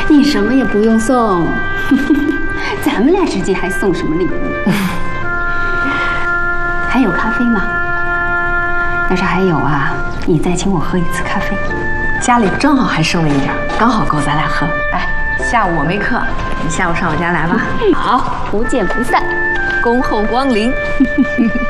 你什么也不用送，咱们俩之间还送什么礼物？还有咖啡吗？要是还有啊，你再请我喝一次咖啡。 家里正好还剩了一点，刚好够咱俩喝。哎，下午我没课，你下午上我家来吧。 好，不见不散。 恭候光临。